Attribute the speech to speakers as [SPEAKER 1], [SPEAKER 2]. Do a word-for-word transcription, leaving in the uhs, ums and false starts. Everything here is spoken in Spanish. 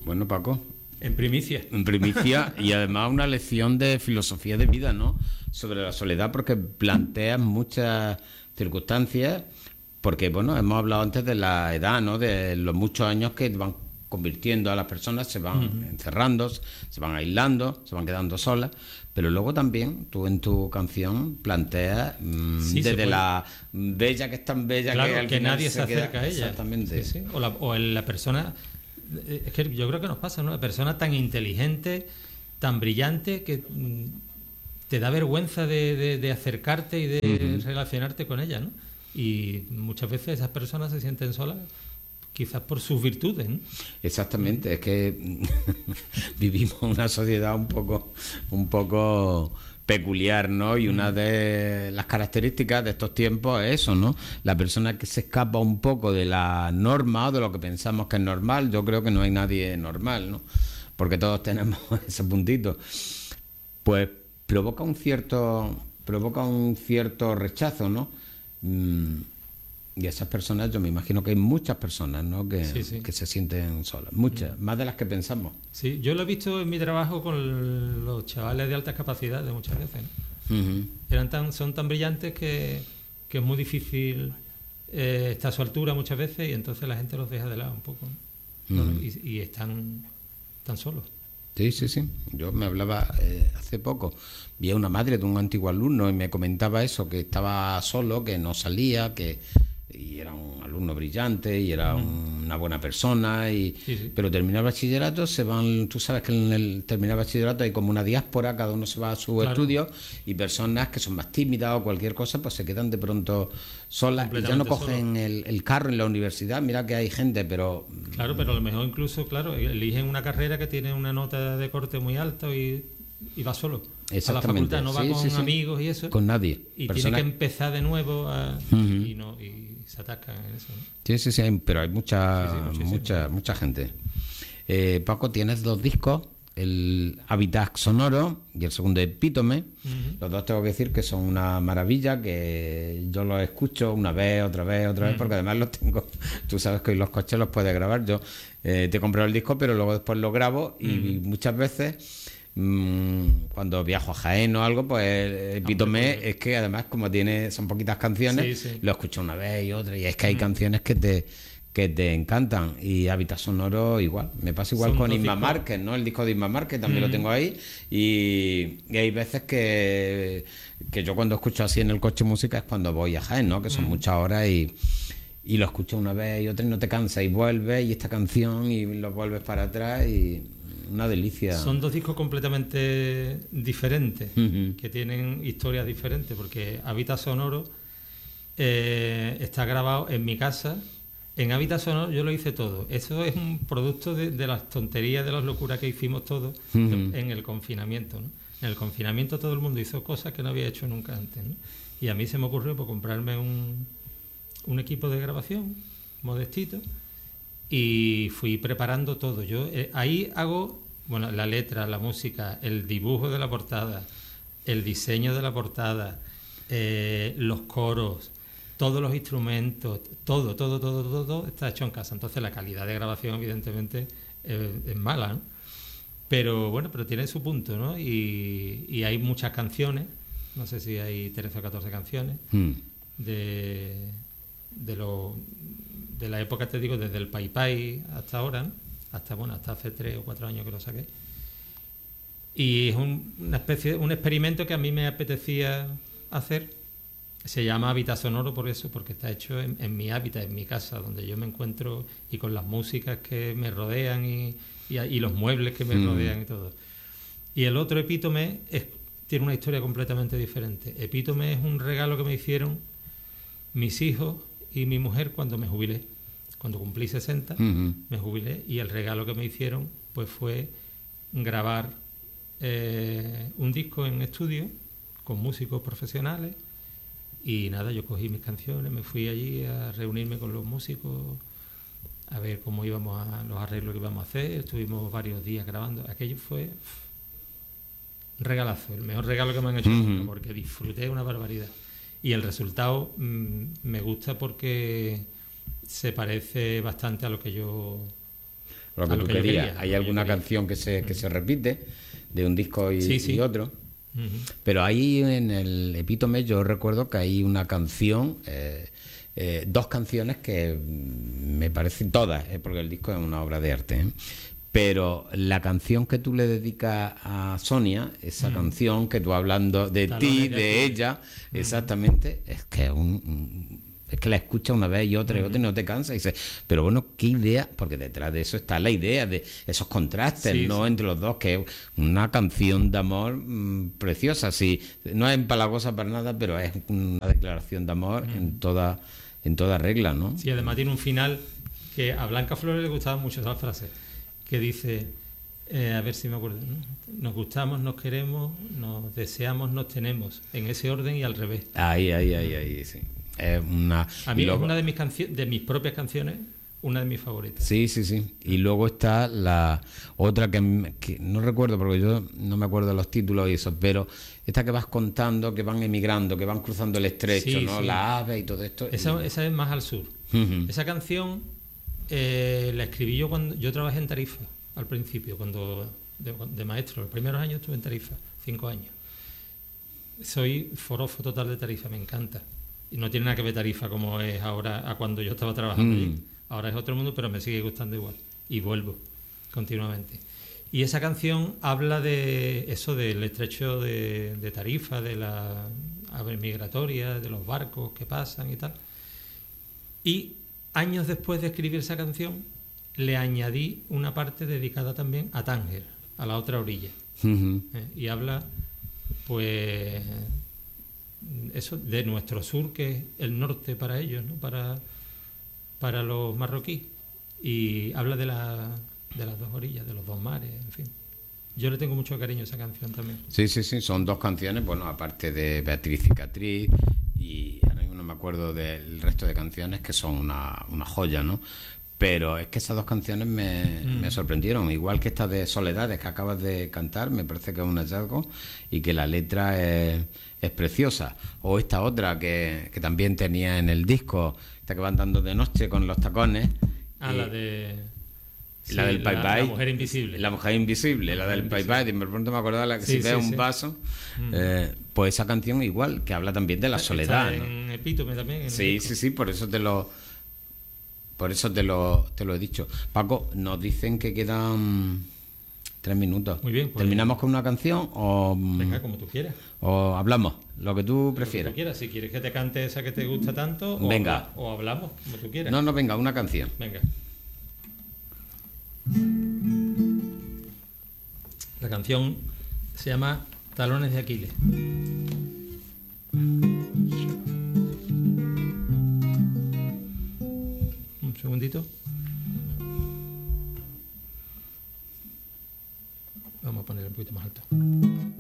[SPEAKER 1] Bueno, Paco.
[SPEAKER 2] En primicia.
[SPEAKER 1] En primicia y además una lección de filosofía de vida, ¿no? Sobre la soledad, porque planteas muchas circunstancias, porque, bueno, hemos hablado antes de la edad, ¿no? De los muchos años que van convirtiendo a las personas, se van uh-huh. encerrando, se van aislando, se van quedando solas, pero luego también tú en tu canción planteas mmm, sí, desde la bella que es tan bella
[SPEAKER 2] claro,
[SPEAKER 1] que, al
[SPEAKER 2] que
[SPEAKER 1] final
[SPEAKER 2] nadie se, se
[SPEAKER 1] acerca
[SPEAKER 2] queda, a ella.
[SPEAKER 1] Exactamente.
[SPEAKER 2] Sí, sí. O, la, o la persona, es que yo creo que nos pasa, ¿no? La persona tan inteligente, tan brillante que mmm, te da vergüenza de, de, de acercarte y de uh-huh. relacionarte con ella, ¿no? Y muchas veces esas personas se sienten solas quizás por sus virtudes, ¿no?
[SPEAKER 1] Exactamente, es que vivimos una sociedad un poco un poco peculiar, ¿no? Y una de las características de estos tiempos es eso, ¿no? La persona que se escapa un poco de la norma o de lo que pensamos que es normal. Yo creo que no hay nadie normal, ¿no? Porque todos tenemos ese puntito. Pues provoca un cierto provoca un cierto rechazo, ¿no? Mm. Y esas personas, yo me imagino que hay muchas personas, ¿no? Que, sí, sí. que se sienten solas, muchas, mm. más de las que pensamos.
[SPEAKER 2] Sí, yo lo he visto en mi trabajo con los chavales de altas capacidades muchas veces, ¿no? Uh-huh. Eran tan, son tan brillantes que, que es muy difícil eh, estar a su altura muchas veces y entonces la gente los deja de lado un poco, ¿no? Uh-huh. y, y están tan solos.
[SPEAKER 1] Sí, sí, sí. Yo me hablaba eh, hace poco, vi a una madre de un antiguo alumno y me comentaba eso, que estaba solo, que no salía, que y era un alumno brillante y era un, una buena persona y sí, sí. pero termina el bachillerato, se van, tú sabes que en el terminar el bachillerato hay como una diáspora, cada uno se va a su claro. estudio y personas que son más tímidas o cualquier cosa pues se quedan de pronto solas y ya no cogen el, el carro en la universidad. Mira que hay gente, pero
[SPEAKER 2] claro, pero a lo mejor incluso claro eligen una carrera que tiene una nota de corte muy alta y y va solo a la facultad, no va sí, con sí, sí. amigos y eso,
[SPEAKER 1] con nadie
[SPEAKER 2] y
[SPEAKER 1] Persona...
[SPEAKER 2] tiene que empezar de nuevo a... uh-huh. y no y se atascan en eso, ¿no?
[SPEAKER 1] Sí, sí, sí, pero hay mucha sí, sí, mucha mucha gente. eh, Paco, tienes dos discos, el Hábitat Sonoro y el segundo Epítome. Uh-huh. Los dos tengo que decir que son una maravilla, que yo los escucho una vez, otra vez, otra uh-huh. vez, porque además los tengo, tú sabes que hoy los coches los puedes grabar, yo eh, te compro el disco pero luego después lo grabo y uh-huh. muchas veces cuando viajo a Jaén o algo, pues Epítome ah, es que además como tiene son poquitas canciones, sí, sí. lo escucho una vez y otra y es que hay mm. canciones que te que te encantan y Hábitat Sonoro igual, me pasa igual son con Isma discos. Márquez, ¿no? El disco de Isma Márquez también mm. lo tengo ahí y, y hay veces que que yo cuando escucho así en el coche música es cuando voy a Jaén, ¿no? Que son mm. muchas horas y y lo escucho una vez y otra y no te cansas y vuelves y esta canción y lo vuelves para atrás y una delicia.
[SPEAKER 2] Son dos discos completamente diferentes, uh-huh. que tienen historias diferentes, porque Hábitat Sonoro eh, está grabado en mi casa. En Hábitat Sonoro yo lo hice todo. Eso es un producto de, de las tonterías, de las locuras que hicimos todos uh-huh. en el confinamiento, ¿no? En el confinamiento todo el mundo hizo cosas que no había hecho nunca antes, ¿no? Y a mí se me ocurrió pues, comprarme un, un equipo de grabación modestito y fui preparando todo. Yo eh, ahí hago, bueno, la letra, la música, el dibujo de la portada, el diseño de la portada, eh, los coros, todos los instrumentos, todo, todo, todo, todo, todo está hecho en casa. Entonces la calidad de grabación evidentemente eh, es mala, ¿no? Pero bueno, pero tiene su punto, ¿no? Y, y hay muchas canciones, no sé si hay trece o catorce canciones mm. de de lo de la época, te digo, desde el Pai Pai hasta ahora, ¿no? Hasta bueno, hasta hace tres o cuatro años que lo saqué. Y es un, una especie, un experimento que a mí me apetecía hacer. Se llama Hábitat Sonoro por eso, porque está hecho en, en mi hábitat, en mi casa, donde yo me encuentro y con las músicas que me rodean y, y, y los muebles que me mm. rodean y todo. Y el otro Epítome es, tiene una historia completamente diferente. Epítome es un regalo que me hicieron mis hijos y mi mujer cuando me jubilé. Cuando cumplí sesenta, uh-huh. me jubilé y el regalo que me hicieron pues fue grabar eh, un disco en estudio con músicos profesionales y nada, yo cogí mis canciones, me fui allí a reunirme con los músicos a ver cómo íbamos a los arreglos que íbamos a hacer. Estuvimos varios días grabando. Aquello fue un regalazo, el mejor regalo que me han hecho uh-huh. nunca, porque disfruté una barbaridad. Y el resultado mmm, me gusta porque se parece bastante a lo que yo
[SPEAKER 1] lo que
[SPEAKER 2] lo
[SPEAKER 1] tú
[SPEAKER 2] que yo
[SPEAKER 1] querías.
[SPEAKER 2] quería,
[SPEAKER 1] Hay
[SPEAKER 2] lo que
[SPEAKER 1] alguna
[SPEAKER 2] yo quería.
[SPEAKER 1] canción que se, que se repite de un disco y,
[SPEAKER 2] Sí, sí.
[SPEAKER 1] y otro.
[SPEAKER 2] Uh-huh.
[SPEAKER 1] Pero ahí en el Epítome yo recuerdo que hay una canción, eh, eh, dos canciones que me parecen todas, eh, porque el disco es una obra de arte, ¿eh? Pero la canción que tú le dedicas a Sonia, esa mm. canción que tú hablando de Talones ti, de, de ella, mm. exactamente, es que es un... es que la escuchas una vez y otra y otra y no te cansas y dices, pero bueno, qué idea, porque detrás de eso está la idea de esos contrastes, sí, ¿no? Sí. Entre los dos, que es una canción de amor mmm, preciosa, sí, no es empalagosa para nada, pero es una declaración de amor mm. en toda en toda regla, ¿no?
[SPEAKER 2] Sí, además tiene un final que a Blanca Flores le gustaba mucho esa frase, que dice, eh, a ver si me acuerdo, ¿no? Nos gustamos, nos queremos, nos deseamos, nos tenemos, en ese orden y al revés.
[SPEAKER 1] Ahí, ahí, ahí, ahí, sí. Es una,
[SPEAKER 2] a mí luego, es una de mis canciones, de mis propias canciones, una de mis favoritas.
[SPEAKER 1] Sí, sí, sí. Y luego está la otra que, que no recuerdo porque yo no me acuerdo de los títulos y eso, pero esta que vas contando, que van emigrando, que van cruzando el estrecho, sí, ¿no? Sí. Las aves y todo esto.
[SPEAKER 2] Esa,
[SPEAKER 1] y...
[SPEAKER 2] esa es más al sur. Uh-huh. Esa canción eh, la escribí yo cuando yo trabajé en Tarifa al principio, cuando de, de maestro. Los primeros años estuve en Tarifa, cinco años. Soy forofo total de Tarifa, me encanta. Y no tiene nada que ver Tarifa como es ahora a cuando yo estaba trabajando mm. allí. Ahora es otro mundo, pero me sigue gustando igual. Y vuelvo continuamente. Y esa canción habla de eso, del estrecho de, de Tarifa, de la ave migratoria, de los barcos que pasan y tal. Y años después de escribir esa canción, le añadí una parte dedicada también a Tánger, a la otra orilla.
[SPEAKER 1] Uh-huh.
[SPEAKER 2] eh, y habla, pues... eso de nuestro sur, que es el norte para ellos, ¿no? para, para los marroquíes, y habla de, la, de las dos orillas, de los dos mares, en fin. Yo le tengo mucho cariño a esa canción también.
[SPEAKER 1] Sí, sí, sí, son dos canciones, bueno, aparte de Beatriz Cicatriz, y ahora mismo no me acuerdo del resto de canciones que son una, una joya, ¿no? Pero es que esas dos canciones me, mm. me sorprendieron, igual que esta de Soledades que acabas de cantar, me parece que es un hallazgo y que la letra es, es preciosa. O esta otra que, que también tenía en el disco, esta que van dando de noche con los tacones.
[SPEAKER 2] Ah,
[SPEAKER 1] y,
[SPEAKER 2] la de...
[SPEAKER 1] La sí, del Pai Pai.
[SPEAKER 2] La mujer invisible.
[SPEAKER 1] La mujer invisible, la, la del Pai Pai. De pronto me acordaba la que
[SPEAKER 2] sí,
[SPEAKER 1] si
[SPEAKER 2] sí,
[SPEAKER 1] ves
[SPEAKER 2] sí.
[SPEAKER 1] un vaso, mm. eh, pues esa canción igual, que habla también de la soledad.
[SPEAKER 2] Está en
[SPEAKER 1] ¿no?
[SPEAKER 2] Epítome también. En
[SPEAKER 1] sí, sí, sí, por eso te lo... Por eso te lo, te lo he dicho. Paco, nos dicen que quedan tres minutos.
[SPEAKER 2] Muy bien. Pues
[SPEAKER 1] ¿terminamos con una canción o...?
[SPEAKER 2] Venga, como tú quieras.
[SPEAKER 1] O hablamos, lo que tú prefieras.
[SPEAKER 2] Lo que tú quieras. Si quieres que te cante esa que te gusta tanto, o,
[SPEAKER 1] venga.
[SPEAKER 2] Habla, o hablamos, como tú quieras.
[SPEAKER 1] No, no, venga, una canción.
[SPEAKER 2] Venga. La canción se llama Talones de Aquiles. Un segundito. Vamos a poner un poquito más alto.